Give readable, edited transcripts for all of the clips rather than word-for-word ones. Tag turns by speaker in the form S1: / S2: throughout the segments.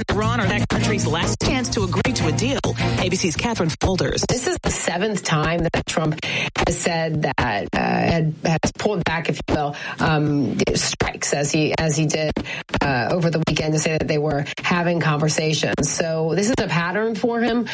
S1: and Iran are that country's last chance to agree to a deal. ABC's Catherine Folders.
S2: This is the 7th time that Trump has said that has pulled back, if you will, strikes as he did over the weekend to say that they were having conversations. So this is a pattern for him.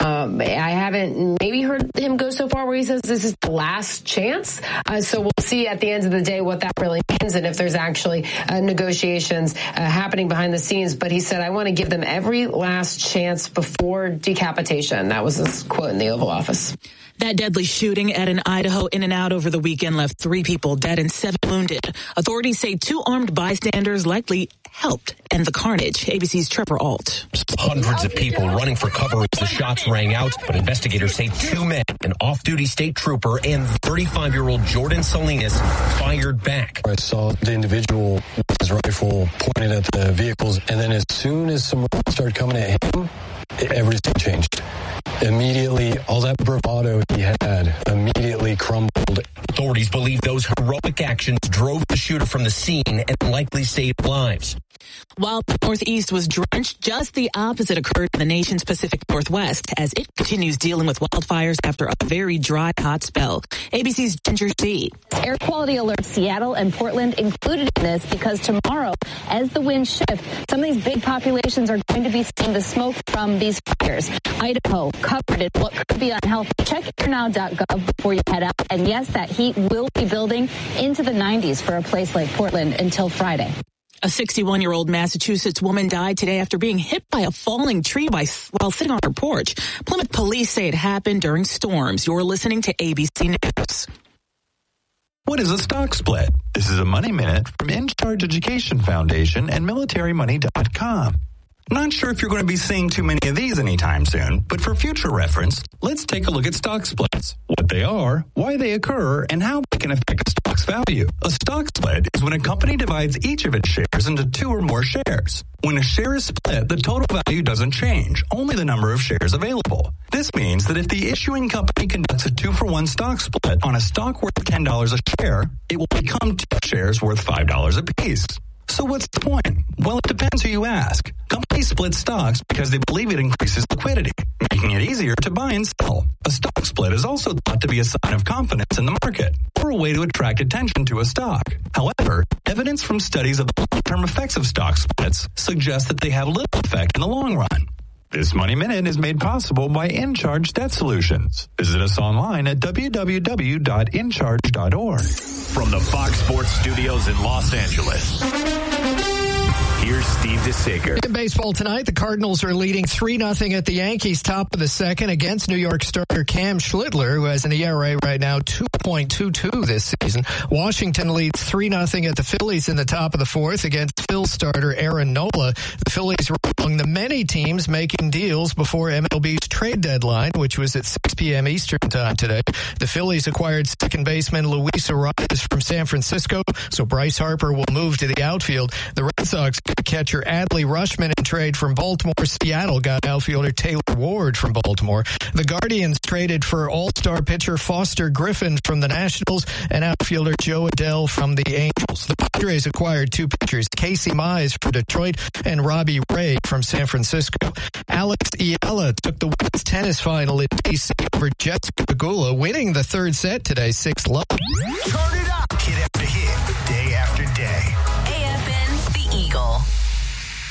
S2: I haven't maybe heard him go so far where he says this is the last chance. So we'll see at the end of the day what that really means and if there's actually negotiations happening behind the scenes. But he said, I want to give them every last chance before decapitation. That was his quote in the Oval Office.
S1: That deadly shooting at an Idaho In-N-Out over the weekend left 3 people dead and 7 wounded. Authorities say 2 armed bystanders likely helped end the carnage. ABC's Trevor Ault.
S3: Hundreds of people running for cover as the shots rang out, but investigators say 2 men, an off-duty state trooper and 35-year-old Jordan Salinas, fired back.
S4: I saw the individual with his rifle pointed at the vehicles, and then as soon as some rounds started coming at him, everything changed. Immediately, all that bravado he had immediately crumbled.
S3: Authorities believe those heroic actions drove the shooter from the scene and likely saved lives.
S1: While the Northeast was drenched, just the opposite occurred in the nation's Pacific Northwest as it continues dealing with wildfires after a very dry, hot spell. ABC's Ginger C.
S5: Air quality alert Seattle and Portland included in this because tomorrow, as the winds shift, some of these big populations are going to be seeing the smoke from these fires. Idaho covered in what could be unhealthy. Check airnow.gov before you head out. And yes, that heat will be building into the 90s for a place like Portland until Friday.
S1: A 61-year-old Massachusetts woman died today after being hit by a falling tree while sitting on her porch. Plymouth police say it happened during storms. You're listening to ABC News.
S6: What is a stock split? This is a Money Minute from In Charge Education Foundation and MilitaryMoney.com. Not sure if you're going to be seeing too many of these anytime soon, but for future reference, let's take a look at stock splits. What they are, why they occur, and how they can affect a stock's value. A stock split is when a company divides each of its shares into 2 or more shares. When a share is split, the total value doesn't change, only the number of shares available. This means that if the issuing company conducts a 2-for-1 stock split on a stock worth $10 a share, it will become 2 shares worth $5 apiece. So what's the point? Well, it depends who you ask. Companies split stocks because they believe it increases liquidity, making it easier to buy and sell. A stock split is also thought to be a sign of confidence in the market or a way to attract attention to a stock. However, evidence from studies of the long-term effects of stock splits suggests that they have little effect in the long run. This Money Minute is made possible by InCharge Debt Solutions. Visit us online at www.incharge.org.
S7: From the Fox Sports Studios in Los Angeles, here's Steve DeSager.
S8: In baseball tonight, the Cardinals are leading 3-0 at the Yankees, top of the second, against New York starter Cam Schlittler, who has an ERA right now 2.22 this season. Washington leads 3-0 at the Phillies in the top of the fourth against Phil's starter Aaron Nola. The Phillies were among the many teams making deals before MLB's trade deadline, which was at 6 p.m. Eastern time today. The Phillies acquired second baseman Luis Arias from San Francisco, so Bryce Harper will move to the outfield. The Red Sox got catcher Adley Rutschman in trade from Baltimore. Seattle got outfielder Taylor Ward from Baltimore. The Guardians traded for all-star pitcher Foster Griffin from the Nationals and outfielder Joe Adell from the Angels. The Padres acquired 2 pitchers, Casey Mize from Detroit and Robbie Ray from San Francisco. Alex Iala took the women's tennis final in D.C. over Jessica Pegula, winning the third set today 6-love.
S7: Turn it up. Hit after hit.